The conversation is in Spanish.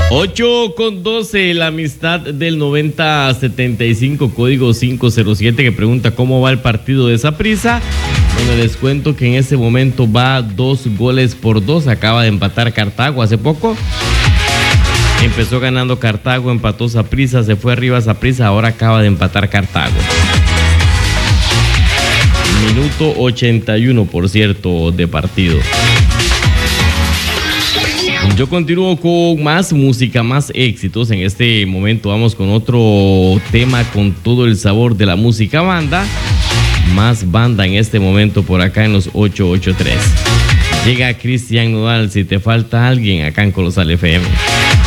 8:12, la amistad del 9075, código 507, que pregunta cómo va el partido de Saprissa. Bueno, les cuento que en este momento va 2-2. Acaba de empatar Cartago hace poco. Empezó ganando Cartago, empató Saprissa, se fue arriba Saprissa, ahora acaba de empatar Cartago. Minuto 81, por cierto, de partido. Yo continúo con más música, más éxitos. En este momento vamos con otro tema con todo el sabor de la música banda. Más banda en este momento por acá en los 883. Llega Cristian Nodal, Si te falta alguien, acá en Colosal FM.